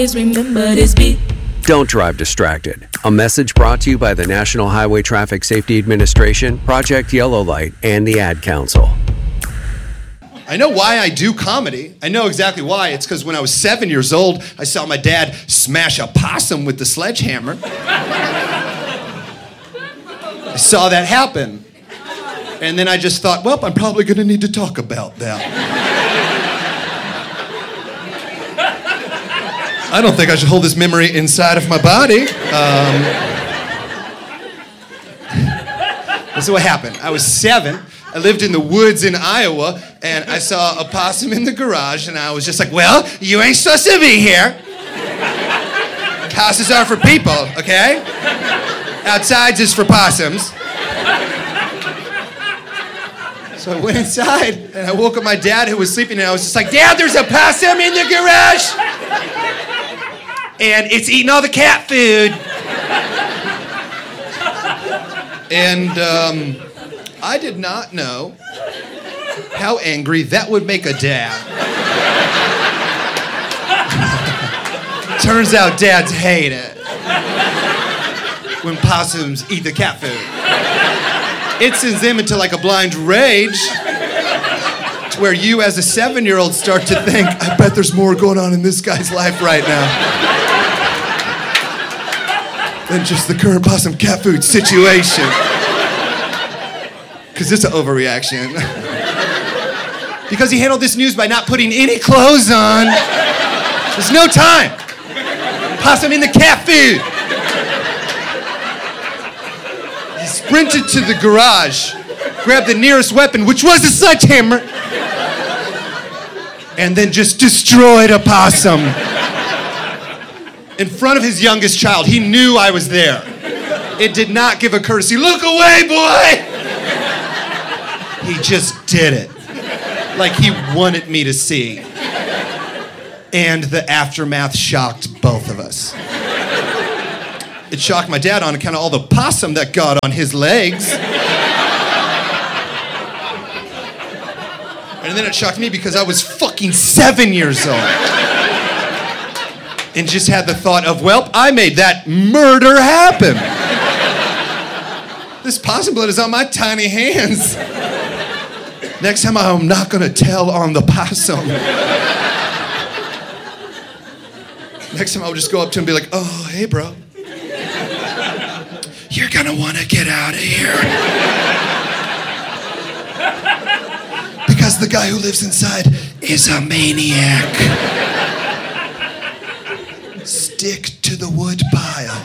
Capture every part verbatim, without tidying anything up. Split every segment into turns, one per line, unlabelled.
remember this beat.
Don't drive distracted. A message brought to you by the National Highway Traffic Safety Administration, Project Yellow Light, and the Ad Council.
I know why I do comedy. I know exactly why. It's because when I was seven years old, I saw my dad smash a possum with the sledgehammer. I saw that happen. And then I just thought, well, I'm probably going to need to talk about that. I don't think I should hold this memory inside of my body. Um, this is what happened. I was seven. I lived in the woods in Iowa, and I saw a possum in the garage, and I was just like, well, you ain't supposed to be here. Houses are for people, okay? Outside's is for possums. So I went inside, and I woke up my dad, who was sleeping, and I was just like, Dad, there's a possum in the garage! And it's eating all the cat food. And um, I did not know how angry that would make a dad. Turns out dads hate it when possums eat the cat food. It sends them into like a blind rage to where you as a seven-year-old start to think, I bet there's more going on in this guy's life right now than just the current possum cat food situation. Because it's an overreaction. Because he handled this news by not putting any clothes on. There's no time. Possum in the cat food. He sprinted to the garage, grabbed the nearest weapon, which was a sledgehammer, and then just destroyed a possum. In front of his youngest child. He knew I was there. It did not give a courtesy, look away, boy! He just did it. Like he wanted me to see. And the aftermath shocked both of us. It shocked my dad on account of all the possum that got on his legs. And then it shocked me because I was fucking seven years old. And just had the thought of, well, I made that murder happen. This possum blood is on my tiny hands. Next time I'm not gonna tell on the possum. Next time I'll just go up to him and be like, oh, hey, bro. You're gonna wanna get out of here. Because the guy who lives inside is a maniac. Stick to the wood pile.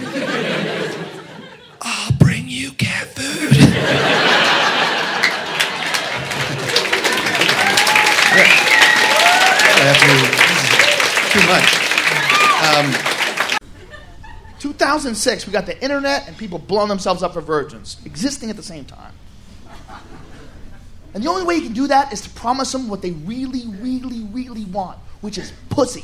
I'll bring you cat food. Too much. Um,
two thousand six, we got the internet and people blowing themselves up for virgins, existing at the same time. And the only way you can do that is to promise them what they really, really, really want, which is pussy.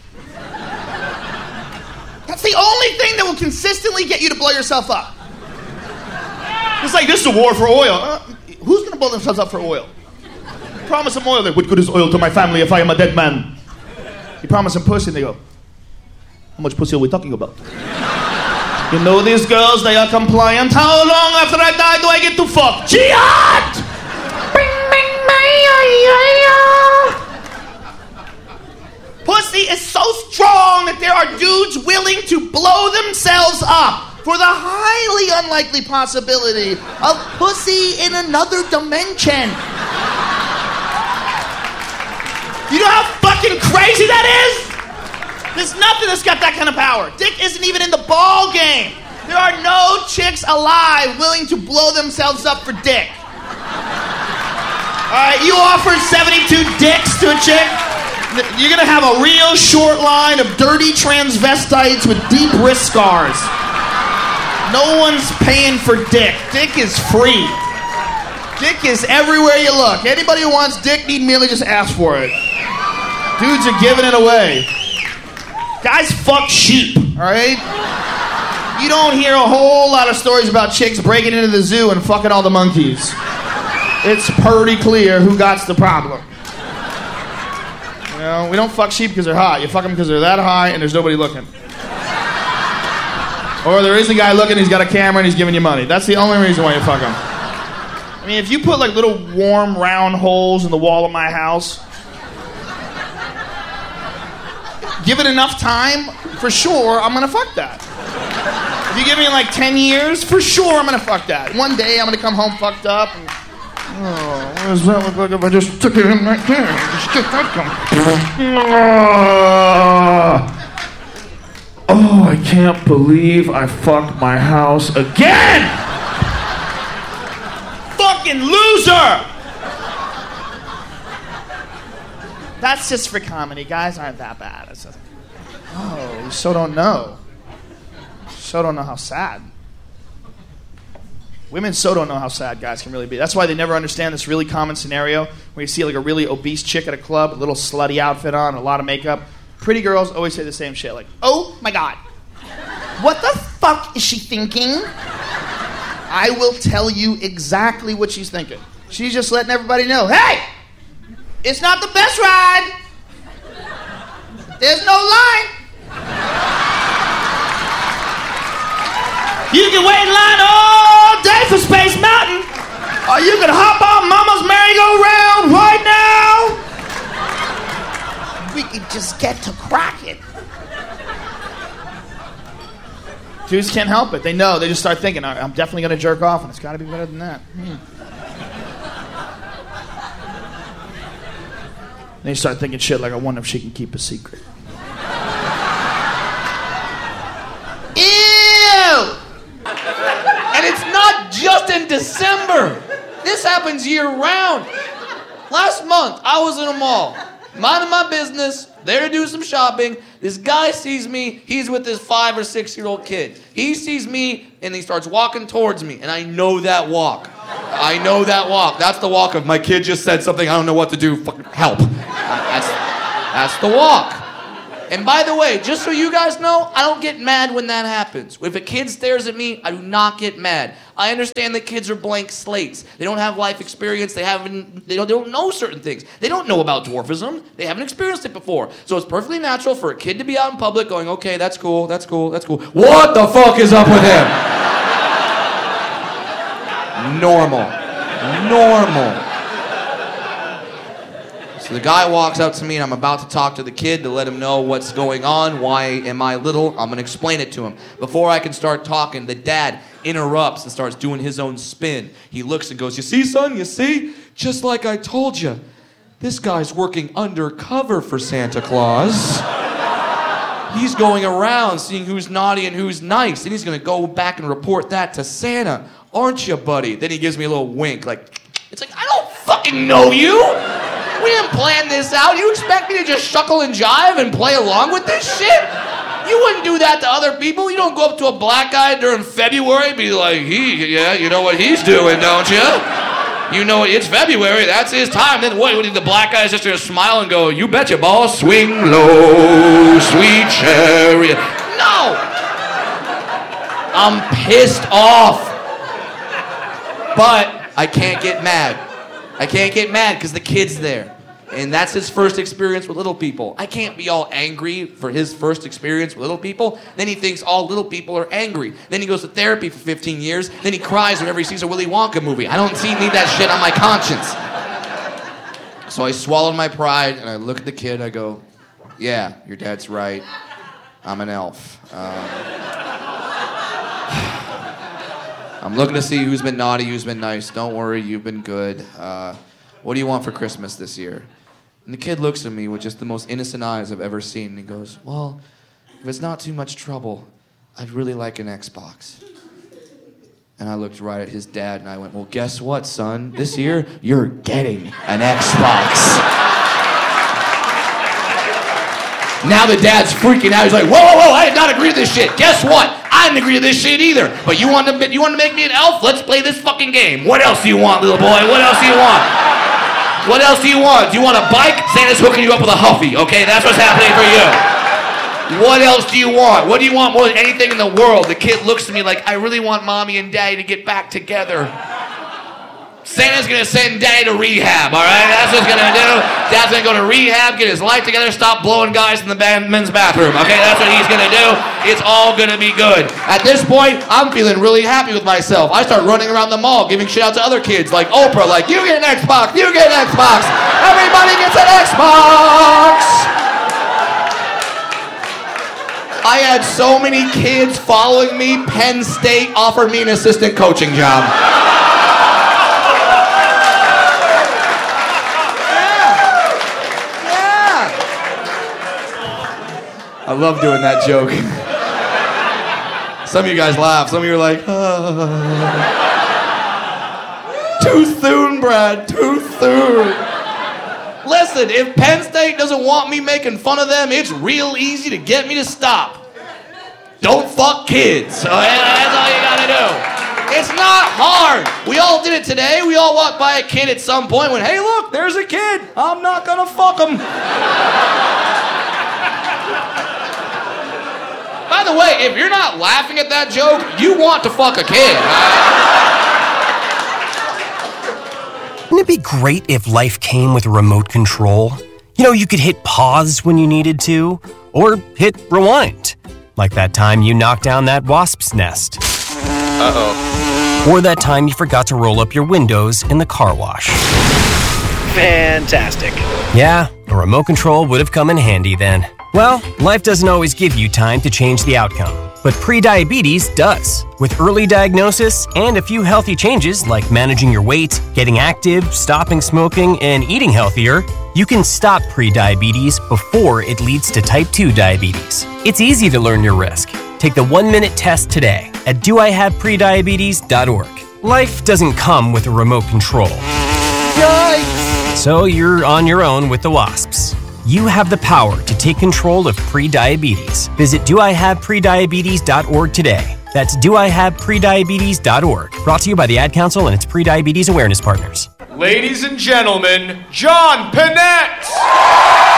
That's the only thing that will consistently get you to blow yourself up. It's like, this is a war for oil. Uh, who's going to blow themselves up for oil? Promise them oil. Like, what good is oil to my family if I am a dead man? You promise them pussy, and they go, how much pussy are we talking about? You know these girls, they are compliant. How long after I die do I get to fuck? Jihad! Bing, bing, pussy is so strong that there are dudes willing to blow themselves up for the highly unlikely possibility of pussy in another dimension. You know how fucking crazy that is? There's nothing that's got that kind of power. Dick isn't even in the ball game. There are no chicks alive willing to blow themselves up for dick. All right, you offered seventy-two dicks to a chick? You're gonna have a real short line of dirty transvestites with deep wrist scars. No one's paying for dick. Dick is free. Dick is everywhere you look. Anybody who wants dick need merely just ask for it. Dudes are giving it away. Guys fuck sheep, all right? You don't hear a whole lot of stories about chicks breaking into the zoo and fucking all the monkeys. It's pretty clear who got the problem. You know, we don't fuck sheep because they're hot. You fuck them because they're that high and there's nobody looking. Or there is a guy looking, he's got a camera and he's giving you money. That's the only reason why you fuck them. I mean, if you put like little warm round holes in the wall of my house, give it enough time, for sure, I'm gonna fuck that. If you give me like ten years, for sure I'm gonna fuck that. One day I'm gonna come home fucked up and, oh, what does that look like if I just took it in right there? Just get that come. Oh, I can't believe I fucked my house again! Fucking loser! That's just for comedy. Guys aren't that bad. It's just, oh, you so don't know. So don't know how sad. Women so don't know how sad guys can really be. That's why they never understand this really common scenario where you see like a really obese chick at a club, a little slutty outfit on, a lot of makeup. Pretty girls always say the same shit, like, oh my God, what the fuck is she thinking? I will tell you exactly what she's thinking. She's just letting everybody know, hey, it's not the best ride. There's no line. You can wait in line all day for Space Mountain, or you can hop on Mama's merry-go-round right now. We could just get to Crockett. Dudes can't help it. They know. They just start thinking, I'm definitely going to jerk off, and it's got to be better than that. Hmm. Then you start thinking shit like, I wonder if she can keep a secret. Ew!
And it's not just in December. This happens year-round. Last month, I was in a mall, minding my business, there to do some shopping. This guy sees me. He's with his five or six-year-old kid. He sees me, and he starts walking towards me, and I know that walk. I know that walk. That's the walk of my kid just said something, I don't know what to do, fucking help. That's, that's the walk. And by the way, just so you guys know, I don't get mad when that happens. If a kid stares at me, I do not get mad. I understand that kids are blank slates. They don't have life experience. They haven't. They don't, they don't know certain things. They don't know about dwarfism. They haven't experienced it before. So it's perfectly natural for a kid to be out in public going, okay, that's cool, that's cool, that's cool. What the fuck is up with him? Normal. Normal. So the guy walks up to me and I'm about to talk to the kid to let him know what's going on. Why am I little? I'm going to explain it to him. Before I can start talking, the dad interrupts and starts doing his own spin. He looks and goes, you see, son, you see? Just like I told you. This guy's working undercover for Santa Claus. He's going around seeing who's naughty and who's nice. And he's going to go back and report that to Santa. Aren't you, buddy? Then he gives me a little wink. Like, it's like, I don't fucking know you. We didn't plan this out. You expect me to just shuckle and jive and play along with this shit? You wouldn't do that to other people. You don't go up to a black guy during February and be like, he, yeah, you know what he's doing, don't you? You know, it's February, that's his time. Then what, the black guy's just gonna smile and go, you betcha, boss, swing low, sweet chariot. No! I'm pissed off. But I can't get mad. I can't get mad because the kid's there. And that's his first experience with little people. I can't be all angry for his first experience with little people. Then he thinks all little people are angry. Then he goes to therapy for fifteen years. Then he cries whenever he sees a Willy Wonka movie. I don't see, need that shit on my conscience. So I swallowed my pride and I look at the kid and I go, yeah, your dad's right. I'm an elf. Um, I'm looking to see who's been naughty, who's been nice. Don't worry, you've been good. Uh, what do you want for Christmas this year? And the kid looks at me with just the most innocent eyes I've ever seen. And he goes, well, if it's not too much trouble, I'd really like an Xbox. And I looked right at his dad and I went, well, guess what, son? This year, you're getting an Xbox. Now the dad's freaking out. He's like, whoa, whoa, whoa, I did not agree to this shit. Guess what? I didn't agree to this shit either. But you want to you want to make me an elf? Let's play this fucking game. What else do you want, little boy? What else do you want? What else do you want? Do you want a bike? Santa's hooking you up with a Huffy, okay? That's what's happening for you. What else do you want? What do you want more than anything in the world? The kid looks at me like, I really want mommy and daddy to get back together. Santa's gonna send Daddy to rehab, all right? That's what he's gonna do. Dad's gonna go to rehab, get his life together, stop blowing guys in the men's bathroom, okay? That's what he's gonna do. It's all gonna be good. At this point, I'm feeling really happy with myself. I start running around the mall, giving shit out to other kids, like Oprah, like, you get an Xbox, you get an Xbox. Everybody gets an Xbox. I had so many kids following me. Penn State offered me an assistant coaching job. I love doing that joke. Some of you guys laugh. Some of you are like, oh. Too soon, Brad, too soon. Listen, if Penn State doesn't want me making fun of them, it's real easy to get me to stop. Don't fuck kids. So that's all you gotta do. It's not hard. We all did it today. We all walked by a kid at some point and went, hey, look, there's a kid. I'm not gonna fuck him. By the way, if you're not laughing at that joke, you want to fuck a kid.
Wouldn't it be great if life came with a remote control? You know, you could hit pause when you needed to, or hit rewind. Like that time you knocked down that wasp's nest. Uh-oh. Or that time you forgot to roll up your windows in the car wash.
Fantastic.
Yeah, a remote control would have come in handy then. Well, life doesn't always give you time to change the outcome, but prediabetes does. With early diagnosis and a few healthy changes like managing your weight, getting active, stopping smoking, and eating healthier, you can stop prediabetes before it leads to type two diabetes. It's easy to learn your risk. Take the one-minute test today at do I have prediabetes dot org. Life doesn't come with a remote control. Yikes! So you're on your own with the wasps. You have the power to take control of prediabetes. Visit do I have prediabetes dot org today. That's do I have prediabetes dot org. Brought to you by the Ad Council and its prediabetes awareness partners.
Ladies and gentlemen, John Panette!